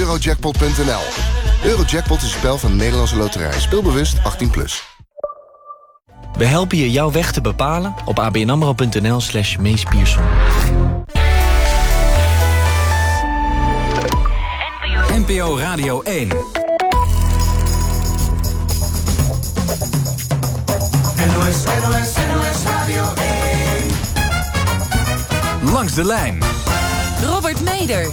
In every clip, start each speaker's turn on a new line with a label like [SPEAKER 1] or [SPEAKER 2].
[SPEAKER 1] Eurojackpot.nl. Eurojackpot is een spel van de Nederlandse Loterij. Speelbewust 18+.
[SPEAKER 2] We helpen je jouw weg te bepalen op abnamro.nl/meespierson.
[SPEAKER 3] NPO Radio 1.
[SPEAKER 4] NOS Radio 1.
[SPEAKER 3] Langs de lijn.
[SPEAKER 5] Robert Meder.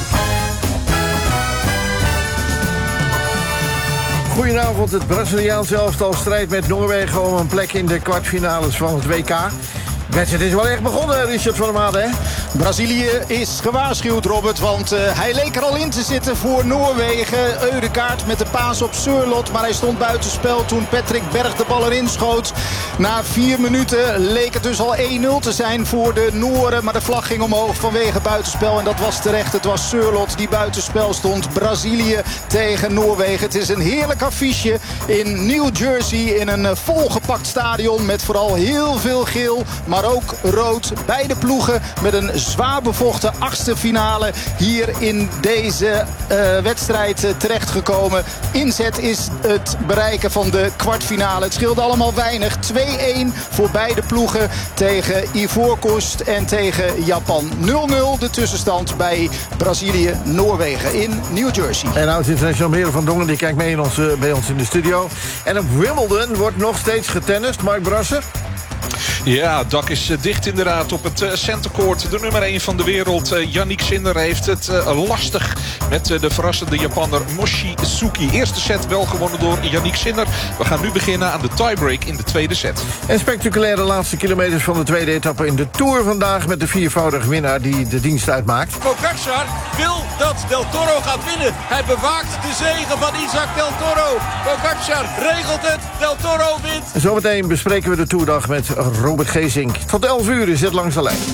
[SPEAKER 6] Goedenavond, het Braziliaanse elftal strijdt met Noorwegen om een plek in de kwartfinales van het WK. Het is wel echt begonnen, Richard van der Maat, hè?
[SPEAKER 7] Brazilië is gewaarschuwd, Robert, want hij leek er al in te zitten voor Noorwegen. Ødegaard met de paas op Sørloth, maar hij stond buitenspel toen Patrick Berg de bal erin schoot. Na 4 minuten leek het dus al 1-0 te zijn voor de Nooren, maar de vlag ging omhoog vanwege buitenspel en dat was terecht. Het was Sørloth die buitenspel stond. Brazilië tegen Noorwegen. Het is een heerlijk affiche in New Jersey in een volgepakt stadion met vooral heel veel geel, maar ook rood. Beide ploegen met een zwaar bevochten 8e finale hier in deze wedstrijd terechtgekomen. Inzet is het bereiken van de kwartfinale. Het scheelde allemaal weinig. 2-1 voor beide ploegen tegen Ivoorkust en tegen Japan. 0-0 de tussenstand bij Brazilië-Noorwegen in New Jersey.
[SPEAKER 6] En oud-international Merel van Dongen die kijkt mee bij ons in de studio. En op Wimbledon wordt nog steeds getennist. Mark Brasser.
[SPEAKER 8] Ja, het dak is dicht inderdaad op het centercourt. De nummer 1 van de wereld, Yannick Sinner, heeft het lastig met de verrassende Japanner Mochizuki. Eerste set wel gewonnen door Yannick Sinner. We gaan nu beginnen aan de tiebreak in de tweede set.
[SPEAKER 6] En spectaculaire laatste kilometers van de tweede etappe in de Tour vandaag met de 4voudige winnaar die de dienst uitmaakt.
[SPEAKER 9] Pogačar wil dat Del Toro gaat winnen. Hij bewaakt de zege van Isaac Del Toro. Pogačar regelt het, Del Toro wint.
[SPEAKER 6] Zometeen bespreken we de Tourdag met Robert Geesink. Tot 11 uur is het Langs de Lijn.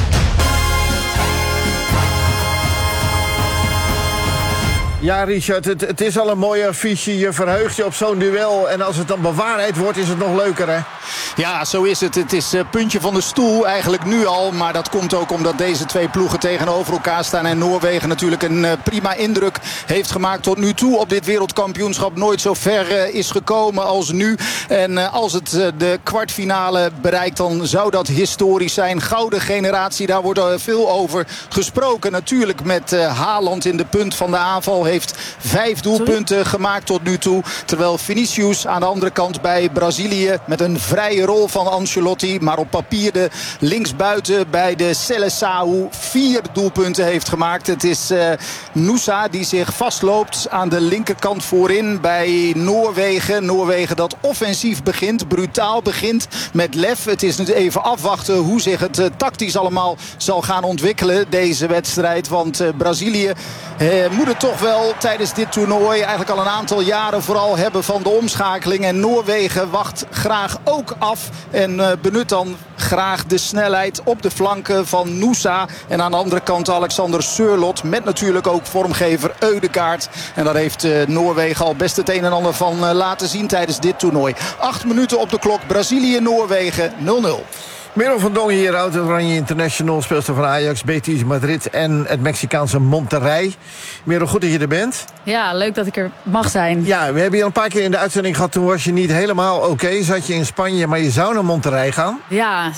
[SPEAKER 6] Ja, Richard, het is al een mooi affiche. Je verheugt je op zo'n duel. En als het dan bewaarheid wordt, is het nog leuker, hè?
[SPEAKER 7] Ja, zo is het. Het is puntje van de stoel eigenlijk nu al. Maar dat komt ook omdat deze twee ploegen tegenover elkaar staan. En Noorwegen natuurlijk een prima indruk heeft gemaakt tot nu toe op dit wereldkampioenschap. Nooit zo ver is gekomen als nu. En als het de kwartfinale bereikt, dan zou dat historisch zijn. Gouden generatie, daar wordt veel over gesproken. Natuurlijk met Haaland in de punt van de aanval. Heeft 5 doelpunten gemaakt tot nu toe. Terwijl Vinicius aan de andere kant bij Brazilië met een vrije rol van Ancelotti, maar op papier de linksbuiten bij de Seleção 4 doelpunten heeft gemaakt. Het is Nusa die zich vastloopt aan de linkerkant voorin bij Noorwegen. Noorwegen dat offensief begint, brutaal begint met lef. Het is nu even afwachten hoe zich het tactisch allemaal zal gaan ontwikkelen, deze wedstrijd. Want Brazilië moet het toch wel tijdens dit toernooi eigenlijk al een aantal jaren vooral hebben van de omschakeling. En Noorwegen wacht graag ook af en benut dan graag de snelheid op de flanken van Nusa. En aan de andere kant Alexander Sørloth met natuurlijk ook vormgever Ødegaard. En daar heeft Noorwegen al best het een en ander van laten zien tijdens dit toernooi. 8 minuten op de klok. Brazilië-Noorwegen 0-0.
[SPEAKER 6] Merel van Dongen hier, oud-Oranje International, speelster van Ajax, Betis Madrid en het Mexicaanse Monterrey. Merel, goed dat je er bent.
[SPEAKER 10] Ja, leuk dat ik er mag zijn.
[SPEAKER 6] Ja, we hebben je al een paar keer in de uitzending gehad. Toen was je niet helemaal oké. Zat je in Spanje, maar je zou naar Monterrey gaan.
[SPEAKER 10] Ja,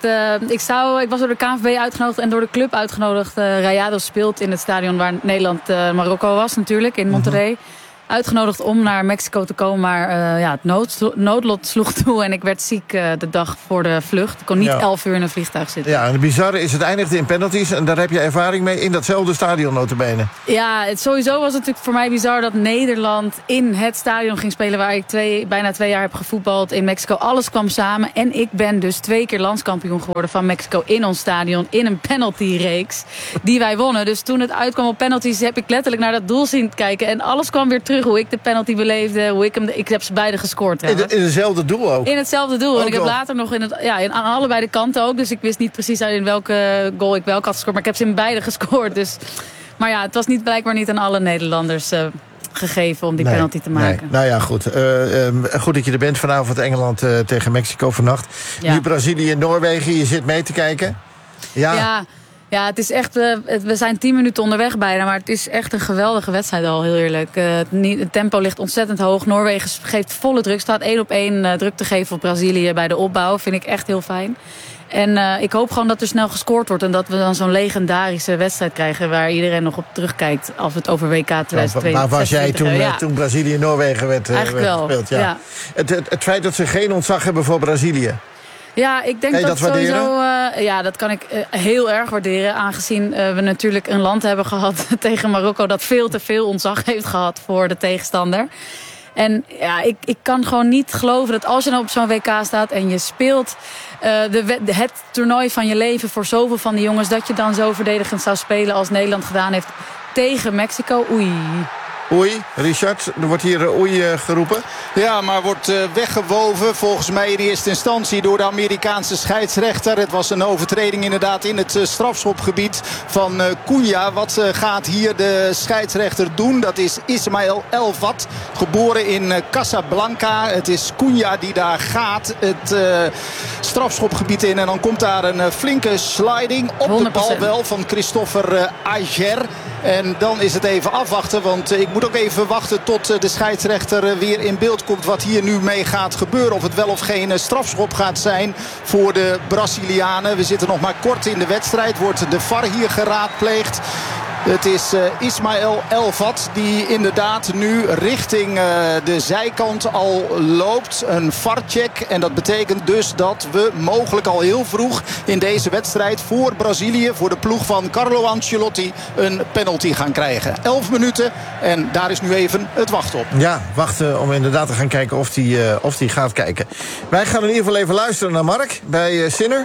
[SPEAKER 10] ik was door de KNVB uitgenodigd en door de club uitgenodigd. Rayados speelt in het stadion waar Nederland-Marokko was natuurlijk, in Monterrey. Uitgenodigd om naar Mexico te komen, maar het noodlot sloeg toe en ik werd ziek de dag voor de vlucht. Ik kon niet 11 uur in een vliegtuig zitten.
[SPEAKER 6] Ja, en het bizarre is, het eindigde in penalties en daar heb je ervaring mee in datzelfde stadion nota bene.
[SPEAKER 10] Ja, sowieso was het natuurlijk voor mij bizar dat Nederland in het stadion ging spelen waar ik bijna 2 jaar heb gevoetbald in Mexico. Alles kwam samen en ik ben dus 2 keer landskampioen geworden van Mexico in ons stadion in een penaltyreeks die wij wonnen. Dus toen het uitkwam op penalties heb ik letterlijk naar dat doel zien kijken en alles kwam weer terug. Hoe ik de penalty beleefde, hoe ik heb ze beide gescoord. In
[SPEAKER 6] hetzelfde doel ook?
[SPEAKER 10] In hetzelfde doel. En ik heb later nog aan allebei de kanten ook. Dus ik wist niet precies in welke goal ik welke had gescoord. Maar ik heb ze in beide gescoord. Dus, maar ja, het was blijkbaar niet aan alle Nederlanders gegeven om die penalty te maken.
[SPEAKER 6] Nou ja, goed. Goed dat je er bent vanavond. Engeland tegen Mexico vannacht. Ja. Nu Brazilië en Noorwegen. Je zit mee te kijken.
[SPEAKER 10] Ja. Ja, het is echt. We zijn 10 minuten onderweg bijna, maar het is echt een geweldige wedstrijd al, heel eerlijk. Het tempo ligt ontzettend hoog. Noorwegen geeft volle druk. Staat 1-op-1 druk te geven op Brazilië bij de opbouw. Vind ik echt heel fijn. En ik hoop gewoon dat er snel gescoord wordt. En dat we dan zo'n legendarische wedstrijd krijgen waar iedereen nog op terugkijkt als het over WK 2022
[SPEAKER 6] Waar was jij toen Brazilië-Noorwegen werd gespeeld? Ja. Het feit dat ze geen ontzag hebben voor Brazilië.
[SPEAKER 10] Ja, ik denk dat sowieso. Dat kan ik heel erg waarderen. Aangezien we natuurlijk een land hebben gehad tegen Marokko dat veel te veel ontzag heeft gehad voor de tegenstander. En ja, ik kan gewoon niet geloven dat als je nou op zo'n WK staat en je speelt het toernooi van je leven voor zoveel van die jongens, dat je dan zo verdedigend zou spelen als Nederland gedaan heeft tegen Mexico.
[SPEAKER 6] Oei, Richard, er wordt hier oei geroepen.
[SPEAKER 7] Ja, maar wordt weggewoven volgens mij in eerste instantie door de Amerikaanse scheidsrechter. Het was een overtreding inderdaad in het strafschopgebied van Cunha. Wat gaat hier de scheidsrechter doen? Dat is Ismael Elvat, geboren in Casablanca. Het is Cunha die daar gaat, het strafschopgebied in. En dan komt daar een flinke sliding op 100%. De bal wel van Christopher Ager. En dan is het even afwachten, want ik moet ook even wachten tot de scheidsrechter weer in beeld komt wat hier nu mee gaat gebeuren. Of het wel of geen strafschop gaat zijn voor de Brazilianen. We zitten nog maar kort in de wedstrijd. Wordt de VAR hier geraadpleegd. Het is Ismael Elvat die inderdaad nu richting de zijkant al loopt. Een VAR-check. En dat betekent dus dat we mogelijk al heel vroeg in deze wedstrijd voor Brazilië, voor de ploeg van Carlo Ancelotti, een penalty gaan krijgen. 11 minuten en daar is nu even het wachten op.
[SPEAKER 6] Ja, wachten om inderdaad te gaan kijken of die gaat kijken. Wij gaan in ieder geval even luisteren naar Mark bij Sinner.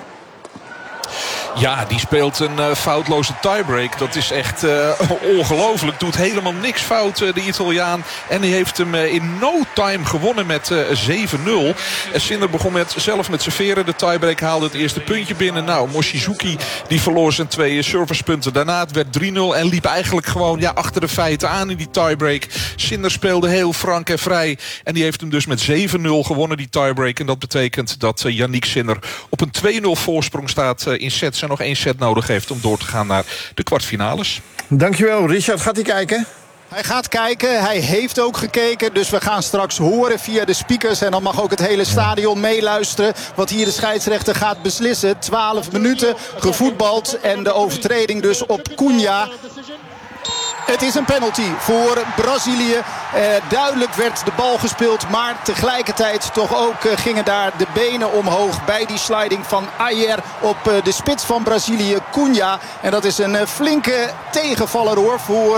[SPEAKER 8] Ja, die speelt een foutloze tiebreak. Dat is echt ongelooflijk. Doet helemaal niks fout, de Italiaan. En die heeft hem in no time gewonnen met 7-0. Sinner begon zelf met serveren. De tiebreak haalde het eerste puntje binnen. Nou, Mochizuki die verloor zijn 2 servicepunten. Daarna het werd 3-0 en liep eigenlijk gewoon achter de feiten aan in die tiebreak. Sinner speelde heel frank en vrij. En die heeft hem dus met 7-0 gewonnen, die tiebreak. En dat betekent dat Yannick Sinner op een 2-0 voorsprong staat in sets. En nog 1 set nodig heeft om door te gaan naar de kwartfinales.
[SPEAKER 6] Dankjewel, Richard. Gaat hij kijken?
[SPEAKER 7] Hij gaat kijken, hij heeft ook gekeken. Dus we gaan straks horen via de speakers. En dan mag ook het hele stadion meeluisteren wat hier de scheidsrechter gaat beslissen. 12 minuten gevoetbald en de overtreding dus op Cunha. Het is een penalty voor Brazilië. Duidelijk werd de bal gespeeld. Maar tegelijkertijd toch ook gingen daar de benen omhoog bij die sliding van Ayer op de spits van Brazilië, Cunha. En dat is een flinke tegenvaller hoor voor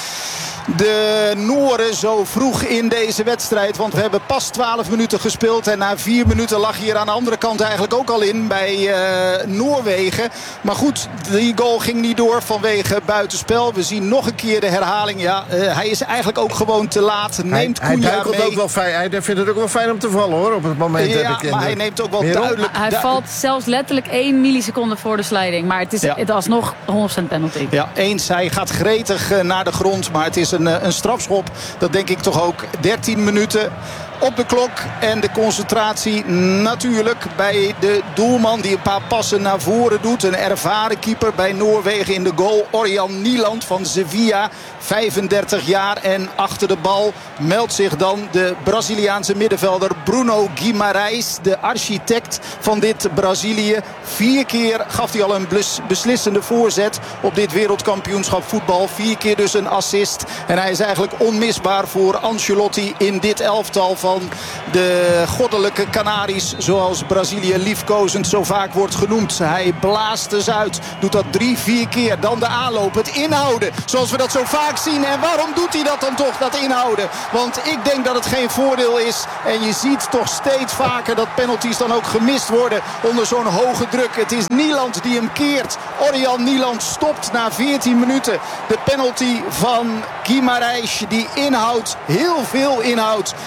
[SPEAKER 7] de Nooren zo vroeg in deze wedstrijd. Want we hebben pas 12 minuten gespeeld. En na 4 minuten lag hier aan de andere kant eigenlijk ook al in bij Noorwegen. Maar goed, die goal ging niet door vanwege buitenspel. We zien nog een keer de herhaling. Ja, hij is eigenlijk eigenlijk ook gewoon te laat. Neemt Cunha mee. Ook wel fijn. Hij vindt het ook wel fijn om te vallen hoor. Op het moment maar hij neemt ook wel duidelijk.
[SPEAKER 10] Hij valt zelfs letterlijk 1 milliseconde voor de sliding. Maar het is alsnog 100% penalty.
[SPEAKER 7] Ja, eens. Hij gaat gretig naar de grond. Maar het is een strafschop. Dat denk ik toch ook 13 minuten op de klok. En de concentratie natuurlijk bij de doelman die een paar passen naar voren doet. Een ervaren keeper bij Noorwegen in de goal. Orjan Nieland van Sevilla. 35 jaar en achter de bal meldt zich dan de Braziliaanse middenvelder Bruno Guimarães. De architect van dit Brazilië. 4 keer gaf hij al een beslissende voorzet op dit wereldkampioenschap voetbal. 4 keer dus een assist. En hij is eigenlijk onmisbaar voor Ancelotti in dit elftal van de goddelijke Canaries. Zoals Brazilië liefkozend zo vaak wordt genoemd. Hij blaast dus uit. Doet dat 3-4 keer. Dan de aanloop. Het inhouden. Zoals we dat zo vaak zien. En waarom doet hij dat dan toch, dat inhouden? Want ik denk dat het geen voordeel is. En je ziet toch steeds vaker dat penalties dan ook gemist worden onder zo'n hoge druk. Het is Nieland die hem keert. Orjan Nieland stopt na 14 minuten. De penalty van Guimarães die inhoudt. Heel veel inhoudt. En dan uiteindelijk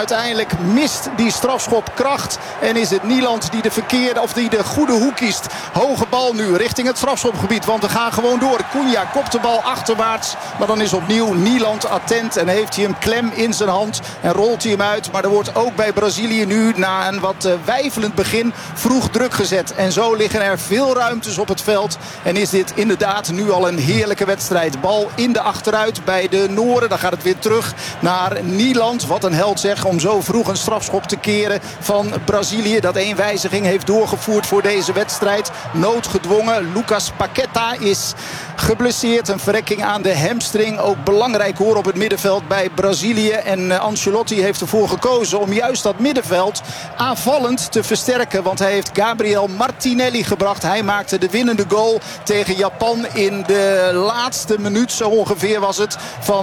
[SPEAKER 7] uiteindelijk mist die strafschop kracht. En is het Nieland die de goede hoek kiest. Hoge bal nu richting het strafschopgebied. Want we gaan gewoon door. Cunha kopt de bal achterwaarts. Maar dan is opnieuw Nieland attent. En heeft hij hem klem in zijn hand. En rolt hij hem uit. Maar er wordt ook bij Brazilië nu na een wat weifelend begin vroeg druk gezet. En zo liggen er veel ruimtes op het veld. En is dit inderdaad nu al een heerlijke wedstrijd. Bal in de achteruit bij de Nooren. Dan gaat het weer terug naar Nieland. Wat een held zeg om zo vroeg een strafschop te keren van Brazilië. Dat 1 wijziging heeft doorgevoerd voor deze wedstrijd. Noodgedwongen. Lucas Paqueta is geblesseerd. Een verrekking aan de hamstring. Ook belangrijk hoor op het middenveld bij Brazilië. En Ancelotti heeft ervoor gekozen om juist dat middenveld aanvallend te versterken. Want hij heeft Gabriel Martinelli gebracht. Hij maakte de winnende goal tegen Japan in de laatste minuut. Zo ongeveer was het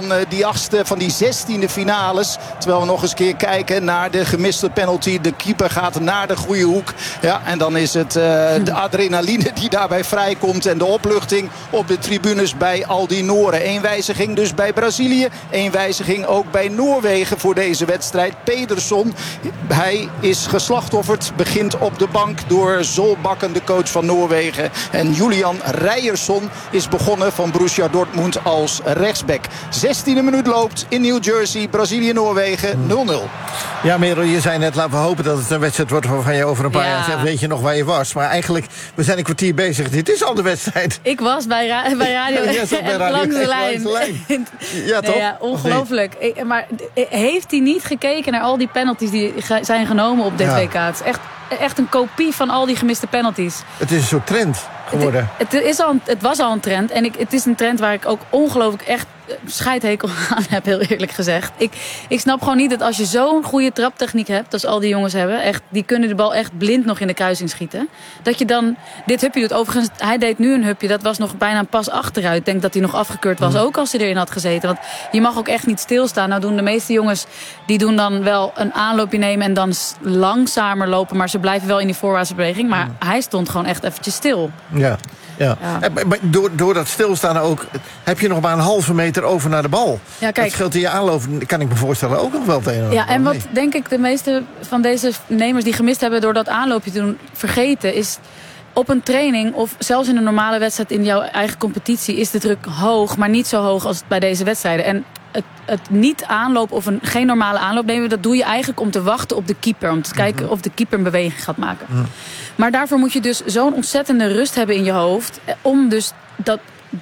[SPEAKER 7] van die 16e finales. Terwijl we nog eens keer kijken naar de gemiste penalty. De keeper gaat naar de goede hoek. Ja, en dan is het de adrenaline die daarbij vrijkomt. En de opluchting op de tribunes bij al die Nooren. 1 wijziging dus bij Brazilië. 1 wijziging ook bij Noorwegen voor deze wedstrijd. Pedersen, hij is geslachtofferd. Begint op de bank door Solbakken, de coach van Noorwegen. En Julian Ryerson is begonnen van Borussia Dortmund als rechtsback. 16e minuut loopt in New Jersey. Brazilië-Noorwegen 0-0.
[SPEAKER 6] Ja, Merel, je zei net, laten we hopen dat het een wedstrijd wordt waarvan je over een paar jaar zegt, weet je nog waar je was. Maar eigenlijk, we zijn een kwartier bezig. Dit is al de wedstrijd.
[SPEAKER 10] Ik was bij Radio langs de lijn.
[SPEAKER 6] Ja, toch?
[SPEAKER 10] Ja, ongelooflijk. Maar heeft hij niet gekeken naar al die penalties die zijn genomen op dit WK? Het is echt een kopie van al die gemiste penalties.
[SPEAKER 6] Het is een soort trend geworden.
[SPEAKER 10] Het was al een trend. En het is een trend waar ik ook ongelooflijk echt scheidhekel aan heb, heel eerlijk gezegd. Ik snap gewoon niet dat als je zo'n goede traptechniek hebt, als al die jongens hebben, echt, die kunnen de bal echt blind nog in de kruising schieten, dat je dan dit hupje doet. Overigens, hij deed nu een hupje, dat was nog bijna een pas achteruit. Ik denk dat hij nog afgekeurd was, ook als hij erin had gezeten. Want je mag ook echt niet stilstaan. Nou doen de meeste jongens, die doen dan wel een aanloopje nemen en dan langzamer lopen, maar ze blijven wel in die voorwaartse beweging. Maar hij stond gewoon echt eventjes stil.
[SPEAKER 6] Ja. Maar door dat stilstaan ook heb je nog maar een halve meter over naar de bal. Ja, kijk, dat scheelt in je aanloop, kan ik me voorstellen, ook nog wel tegen.
[SPEAKER 10] Ja, en wat denk ik de meeste van deze nemers die gemist hebben door dat aanloopje te doen vergeten, is op een training of zelfs in een normale wedstrijd in jouw eigen competitie is de druk hoog, maar niet zo hoog als bij deze wedstrijden. En het niet aanloop of geen normale aanloop nemen, dat doe je eigenlijk om te wachten op de keeper. Om te kijken of de keeper een beweging gaat maken. Maar daarvoor moet je dus zo'n ontzettende rust hebben in je hoofd om dus dat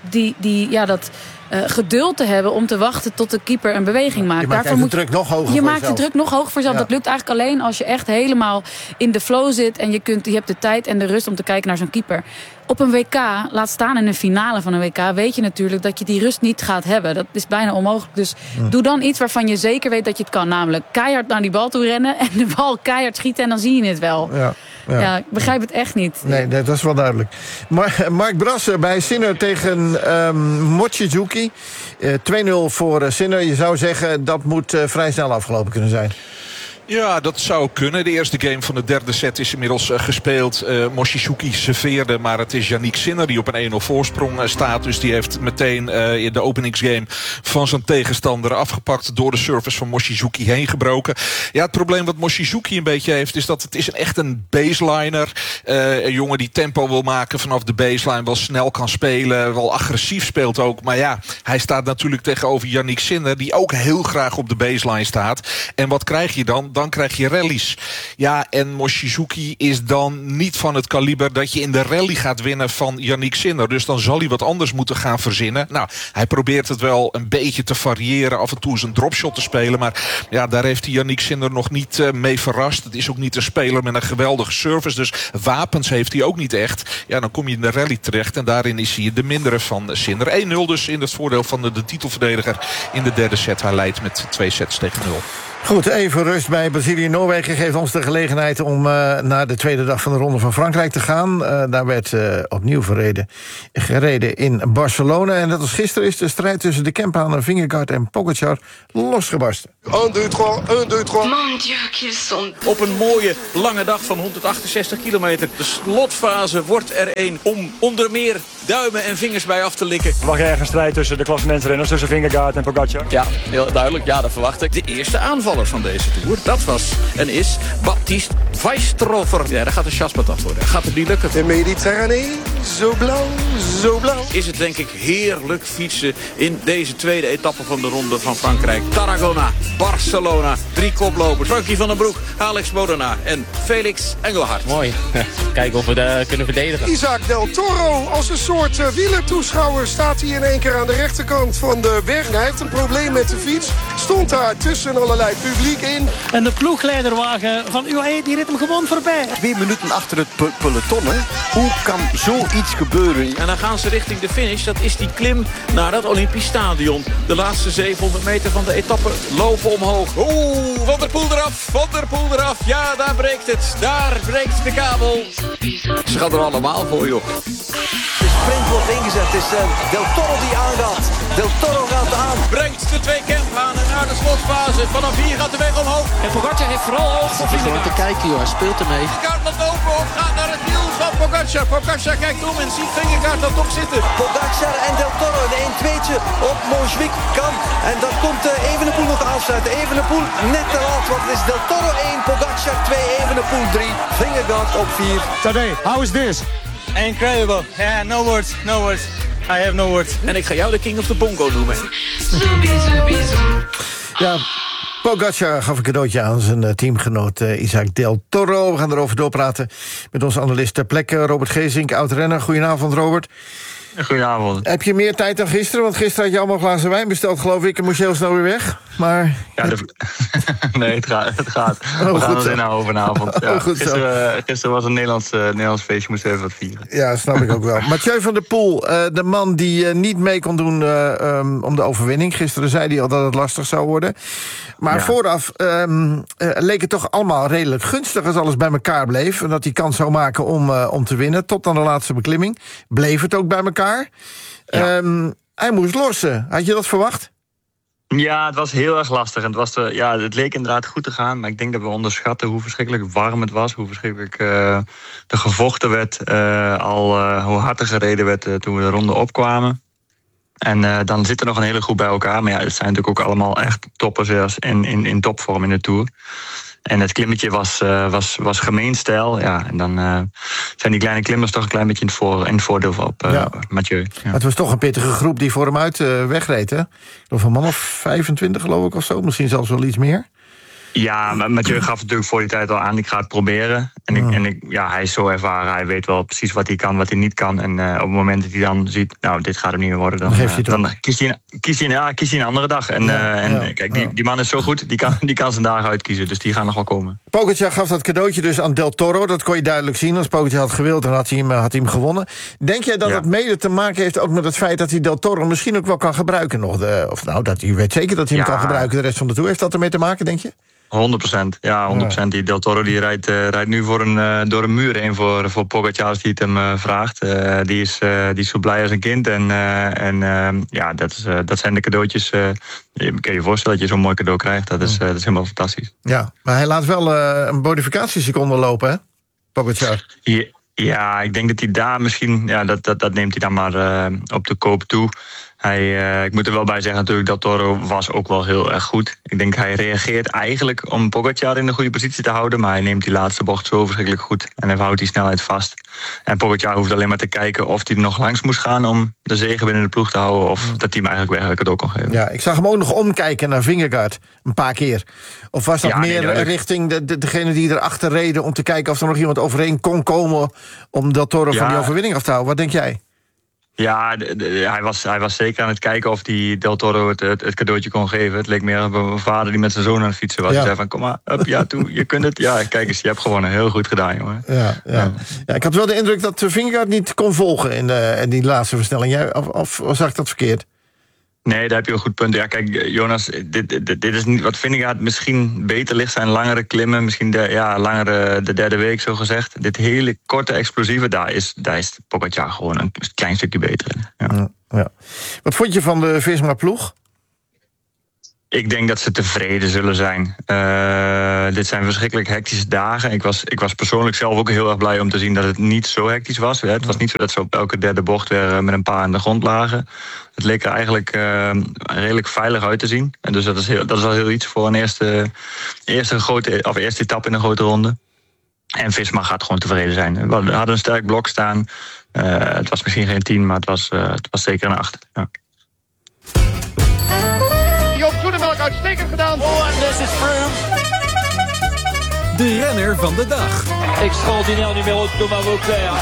[SPEAKER 10] geduld te hebben om te wachten tot de keeper een beweging maakt.
[SPEAKER 6] Je maakt de druk nog hoger.
[SPEAKER 10] Je maakt de druk nog hoger voor jezelf. Ja. Dat lukt eigenlijk alleen als je echt helemaal in de flow zit en je hebt de tijd en de rust om te kijken naar zo'n keeper. Op een WK, laat staan in een finale van een WK, weet je natuurlijk dat je die rust niet gaat hebben. Dat is bijna onmogelijk. Dus doe dan iets waarvan je zeker weet dat je het kan. Namelijk keihard naar die bal toe rennen en de bal keihard schieten en dan zie je het wel. Ja, ik begrijp het echt niet.
[SPEAKER 6] Nee, dat is wel duidelijk. Mark Brasser bij Sinner tegen Mochizuki. 2-0 voor Sinner. Je zou zeggen, dat moet vrij snel afgelopen kunnen zijn.
[SPEAKER 8] Ja, dat zou kunnen. De eerste game van de derde set is inmiddels gespeeld. Mochizuki serveerde, maar het is Yannick Sinner die op een 1-0 voorsprong staat. Dus die heeft meteen in de openingsgame van zijn tegenstander afgepakt, door de service van Mochizuki heen gebroken. Ja, het probleem wat Mochizuki een beetje heeft is dat het is echt een baseliner. Een jongen die tempo wil maken vanaf de baseline, wel snel kan spelen, wel agressief speelt ook. Maar ja, hij staat natuurlijk tegenover Yannick Sinner, die ook heel graag op de baseline staat. En wat krijg je dan? Dan krijg je rallies. Ja, en Mochizuki is dan niet van het kaliber dat je in de rally gaat winnen van Yannick Sinner. Dus dan zal hij wat anders moeten gaan verzinnen. Nou, hij probeert het wel een beetje te variëren, af en toe zijn dropshot te spelen. Maar ja, daar heeft hij Yannick Sinner nog niet mee verrast. Het is ook niet een speler met een geweldige service. Dus wapens heeft hij ook niet echt. Ja, dan kom je in de rally terecht en daarin is hij de mindere van Sinner. 1-0 dus in het voordeel van de titelverdediger in de derde set. Hij leidt met 2 sets tegen 0.
[SPEAKER 6] Goed, even rust bij Brazilië-Noorwegen geeft ons de gelegenheid om naar de tweede dag van de Ronde van Frankrijk te gaan. Daar werd opnieuw gereden in Barcelona. En net als gisteren is de strijd tussen de Kemphaner, Vingegaard en Pogačar losgebarsten.
[SPEAKER 11] 1, 2, 3, 1, 2, 3.
[SPEAKER 9] Mon Dieu, qu'ils sont... Op een mooie lange dag van 168 kilometer. De slotfase wordt er een om onder meer duimen en vingers bij af te likken.
[SPEAKER 12] Verwacht je ergens een strijd tussen de klassementsrenners, tussen Vingegaard en Pogačar?
[SPEAKER 13] Ja, heel duidelijk. Ja, dat verwacht ik.
[SPEAKER 9] De eerste aanval aanvaller van deze Tour. Dat was en is Baptiste Weistrover. Ja, daar gaat de chaspatat worden. Gaat het niet lukken?
[SPEAKER 11] De Mediterranee, zo blauw, zo blauw.
[SPEAKER 9] Is het denk ik heerlijk fietsen in deze tweede etappe van de Ronde van Frankrijk. Tarragona, Barcelona, 3 koplopers. Frankie van den Broek, Alex Modena en Felix Engelhard.
[SPEAKER 12] Mooi. Kijken of we dat kunnen verdedigen.
[SPEAKER 11] Isaac Del Toro, als een soort wielertoeschouwer staat hij in één keer aan de rechterkant van de weg. Hij heeft een probleem met de fiets. Stond daar tussen allerlei publiek in.
[SPEAKER 12] En de ploegleiderwagen van UAE die rit hem gewoon voorbij.
[SPEAKER 13] 2 minuten achter het peloton, hè? Hoe kan zoiets gebeuren?
[SPEAKER 9] En dan gaan ze richting de finish. Dat is die klim naar dat Olympisch Stadion. De laatste 700 meter van de etappe lopen omhoog. Oeh, Van der Poel eraf, Van der Poel eraf. Ja, daar breekt het. Daar breekt de kabel. Ze gaan er allemaal voor, joh.
[SPEAKER 13] De sprint wordt ingezet. Het is Del Toro die aangaat. Del Toro gaat aan.
[SPEAKER 9] Brengt de 2 Kemphanen naar de slotfase. Vanaf hier gaat de weg omhoog. En Pogacar heeft vooral oog voor Vingegaard.
[SPEAKER 12] Te kijken, joh. Hij speelt ermee.
[SPEAKER 9] Vingegaard loopt open of gaat naar het wiel van Pogacar. Pogacar kijkt om en ziet Vingegaard dan toch zitten.
[SPEAKER 13] Pogacar en Del Toro. Een 1-2'tje op Montjuïc kan. En dan komt Evenepoel nog afsluiten. Evenepoel net te laat. Want het is Del Toro 1, Pogacar 2, Evenepoel 3. Vingegaard op 4.
[SPEAKER 11] Tadej, how is this?
[SPEAKER 12] Incredible. Yeah, no words, no words. I have no words.
[SPEAKER 9] En ik ga jou de King of the Bongo noemen.
[SPEAKER 6] Ja, Pogacar gaf een cadeautje aan zijn teamgenoot Isaac Del Toro. We gaan erover doorpraten met onze analist ter plekke, Robert Geesink, oud-renner. Goedenavond, Robert.
[SPEAKER 14] Goedenavond.
[SPEAKER 6] Heb je meer tijd dan gisteren? Want gisteren had je allemaal glazen wijn besteld, geloof ik. En moest je heel snel weer weg. Maar...
[SPEAKER 14] Ja, nee, het gaat. We gaan er inhouden vanavond. Ja, gisteren was een Nederlands feestje, moest even wat vieren.
[SPEAKER 6] Ja, snap ik ook wel. Mathieu van der Poel, de man die niet mee kon doen om de overwinning. Gisteren zei hij al dat het lastig zou worden. Maar vooraf leek het toch allemaal redelijk gunstig als alles bij elkaar bleef. En dat hij kans zou maken om te winnen. Tot aan de laatste beklimming. Bleef het ook bij elkaar. Ja. Hij moest lossen. Had je dat verwacht?
[SPEAKER 14] Ja, het was heel erg lastig. En het leek inderdaad goed te gaan. Maar ik denk dat we onderschatten hoe verschrikkelijk warm het was. Hoe verschrikkelijk er gevochten werd. Hoe hard er gereden werd toen we de ronde opkwamen. En dan zit er nog een hele groep bij elkaar. Maar ja, het zijn natuurlijk ook allemaal echt toppers in topvorm in de Tour. En het klimmetje was gemeen stijl. Ja, en dan zijn die kleine klimmers toch een klein beetje in het voordeel op Mathieu. Ja.
[SPEAKER 6] Het was toch een pittige groep die voor hem uit wegreed, hè? Of een man of 25, geloof ik, of zo. Misschien zelfs wel iets meer.
[SPEAKER 14] Ja, Mathieu gaf natuurlijk voor die tijd al aan, ik ga het proberen. Hij is zo ervaren, hij weet wel precies wat hij kan, wat hij niet kan. En op het moment dat hij dan ziet, nou, dit gaat hem niet meer worden, dan kiest hij een andere dag. Kijk, die man is zo goed, die kan zijn dagen uitkiezen, dus die gaan nog wel komen.
[SPEAKER 6] Pogacar gaf dat cadeautje dus aan Del Toro, dat kon je duidelijk zien. Als Pogacar had gewild, dan had hij hem gewonnen. Denk jij dat het mede te maken heeft ook met het feit dat hij Del Toro misschien ook wel kan gebruiken nog? Je weet zeker dat hij hem kan gebruiken de rest van de Tour. Heeft dat ermee te maken, denk je?
[SPEAKER 14] 100%. Ja, 100%. Die Del Toro die rijdt nu door een muur heen voor Pogacar als hij het hem vraagt. Die is zo blij als een kind. Dat zijn de cadeautjes. Je kan je voorstellen dat je zo'n mooi cadeau krijgt. Dat is helemaal fantastisch.
[SPEAKER 6] Ja, maar hij laat wel een bonificatieseconde lopen, hè? Pogacar.
[SPEAKER 14] Ja, ik denk dat hij daar misschien... Ja, dat neemt hij dan maar op de koop toe. Ik moet er wel bij zeggen natuurlijk, Del Toro was ook wel heel erg goed. Ik denk hij reageert eigenlijk om Pogacar in de goede positie te houden. Maar hij neemt die laatste bocht zo verschrikkelijk goed. En hij houdt die snelheid vast. En Pogacar hoeft alleen maar te kijken of hij er nog langs moest gaan om de zege binnen de ploeg te houden. Of dat hij hem eigenlijk weer cadeau kon geven.
[SPEAKER 6] Ja, ik zag hem ook nog omkijken naar Vingegaard. Een paar keer. Of was dat richting degene die erachter reden om te kijken of er nog iemand overheen kon komen om Del Toro van die overwinning af te houden? Wat denk jij?
[SPEAKER 14] Ja, hij was zeker aan het kijken of die Del Toro het cadeautje kon geven. Het leek meer op een vader die met zijn zoon aan het fietsen was. Hij zei van, kom maar, je kunt het. Ja, kijk eens, je hebt gewonnen. Heel goed gedaan, jongen.
[SPEAKER 6] Ja, ik had wel de indruk dat Vingegaard niet kon volgen in die laatste versnelling. Of zag ik dat verkeerd?
[SPEAKER 14] Nee, daar heb je een goed punt. Ja, kijk, Jonas, dit is niet wat Vingegaard misschien beter ligt, zijn langere klimmen, misschien de derde week zo gezegd. Dit hele korte explosieve, daar is Pogacar gewoon een klein stukje beter in. Ja.
[SPEAKER 6] Wat vond je van de Visma-ploeg?
[SPEAKER 14] Ik denk dat ze tevreden zullen zijn. Dit zijn verschrikkelijk hectische dagen. Ik was persoonlijk zelf ook heel erg blij om te zien dat het niet zo hectisch was. Het was niet zo dat ze op elke derde bocht weer met een paar aan de grond lagen. Het leek er eigenlijk redelijk veilig uit te zien. En dus dat is wel heel iets voor een eerste etappe in een grote ronde. En Visma gaat gewoon tevreden zijn. We hadden een sterk blok staan. Het was misschien geen 10, maar het was zeker een 8. Ja.
[SPEAKER 15] Joop Zoetemelk uitstekend gedaan. Oh, en this is Froome.
[SPEAKER 3] De renner van de dag.
[SPEAKER 15] Extraordinair numero Thomas Vauclair.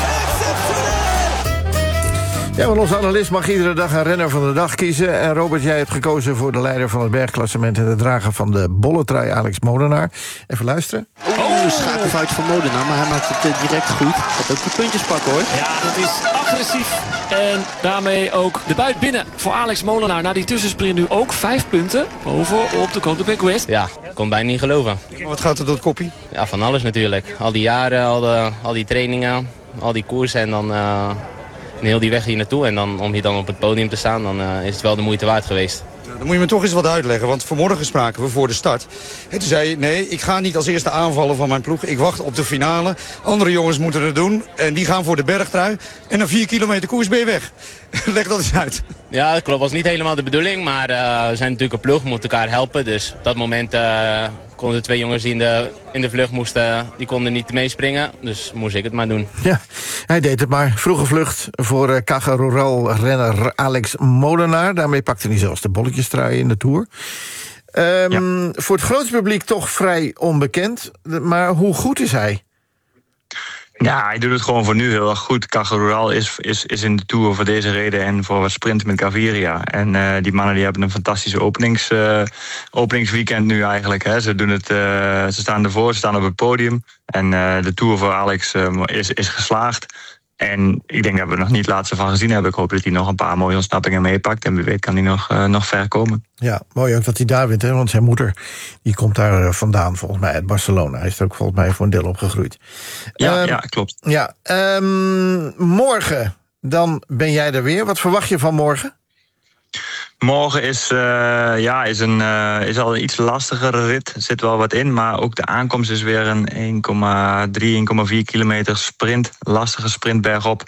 [SPEAKER 6] Ja, want onze analist mag iedere dag een renner van de dag kiezen. En Robert, jij hebt gekozen voor de leider van het bergklassement en de drager van de bolletrui, Alex Molenaar. Even luisteren.
[SPEAKER 16] Schakelfout van Molenaar, maar hij maakt het direct goed. Gaat ook die puntjes pakken, hoor.
[SPEAKER 17] Ja, dat is agressief. En daarmee ook de buit binnen voor Alex Molenaar. Na die tussensprint nu ook 5 punten boven op de Côte de West.
[SPEAKER 18] Ja, ik kon bijna niet geloven.
[SPEAKER 11] Wat gaat er door het koppie?
[SPEAKER 18] Ja, van alles natuurlijk. Al die jaren, al die trainingen, al die koersen en dan heel die weg hier naartoe. En dan, om hier dan op het podium te staan, dan is het wel de moeite waard geweest.
[SPEAKER 11] Dan moet je me toch eens wat uitleggen, want vanmorgen spraken we voor de start. En toen zei je, nee, ik ga niet als eerste aanvallen van mijn ploeg. Ik wacht op de finale. Andere jongens moeten het doen en die gaan voor de bergtrui. En na 4 kilometer koers ben je weg. Leg dat eens uit.
[SPEAKER 18] Ja, dat klopt. Was niet helemaal de bedoeling, maar we zijn natuurlijk een ploeg, we moeten elkaar helpen. Dus op dat moment konden de 2 jongens die in de vlucht moesten, die konden niet meespringen. Dus moest ik het maar doen.
[SPEAKER 6] Ja, hij deed het maar. Vroege vlucht voor Caja Rural-renner Alex Molenaar. Daarmee pakte hij zelfs de bolletjestrui in de Tour. Voor het grootste publiek toch vrij onbekend. Maar hoe goed is hij?
[SPEAKER 14] Ja, hij doet het gewoon voor nu heel erg goed. Caja Rural is in de Tour voor deze reden en voor het sprinten met Gaviria. En die mannen die hebben een fantastische openingsweekend nu eigenlijk. Hè. Ze staan ervoor, ze staan op het podium. En de Tour voor Alex is geslaagd. En ik denk dat we er nog niet het laatste van gezien hebben. Ik hoop dat hij nog een paar mooie ontsnappingen meepakt. En wie weet kan hij nog ver komen.
[SPEAKER 6] Ja, mooi ook dat hij daar wint. Hè? Want zijn moeder die komt daar vandaan, volgens mij, uit Barcelona. Hij is er ook volgens mij voor een deel opgegroeid.
[SPEAKER 14] Ja, klopt.
[SPEAKER 6] Ja, morgen, dan ben jij er weer. Wat verwacht je van morgen?
[SPEAKER 14] Morgen is al een iets lastigere rit. Er zit wel wat in, maar ook de aankomst is weer een 1,4 kilometer sprint. Lastige sprint bergop.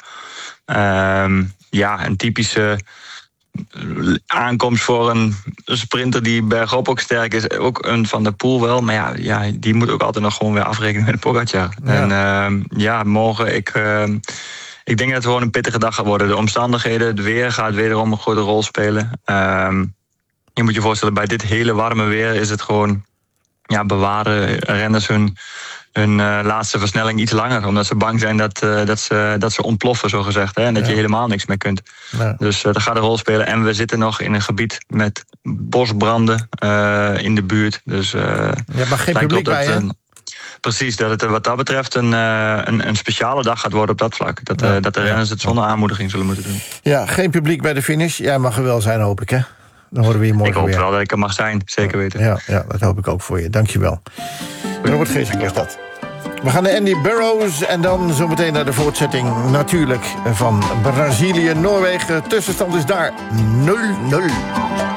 [SPEAKER 14] Een typische aankomst voor een sprinter die bergop ook sterk is. Ook een Van der Poel wel, maar ja, die moet ook altijd nog gewoon weer afrekenen met Pogacar. Ja. En morgen, ik denk dat het gewoon een pittige dag gaat worden. De omstandigheden, het weer gaat wederom een grote rol spelen. Je moet je voorstellen, bij dit hele warme weer is het gewoon bewaren renners hun laatste versnelling iets langer. Omdat ze bang zijn dat ze ontploffen, zogezegd. Hè, en dat je helemaal niks meer kunt. Ja. Dus dat gaat een rol spelen. En we zitten nog in een gebied met bosbranden in de buurt. Dus,
[SPEAKER 6] maar geen publiek bij, hè?
[SPEAKER 14] Precies, dat het wat dat betreft een speciale dag gaat worden op dat vlak. Dat de renners het zonder aanmoediging zullen moeten doen.
[SPEAKER 6] Ja, geen publiek bij de finish. Jij mag er wel zijn, hoop ik, hè? Dan horen we je morgen weer.
[SPEAKER 14] Ik hoop wel dat ik er mag zijn, zeker weten.
[SPEAKER 6] Ja, dat hoop ik ook voor je. Dankjewel. Robert Geesink was dat. We gaan naar Andy Burroughs en dan zometeen naar de voortzetting natuurlijk van Brazilië-Noorwegen. Tussenstand is daar 0-0.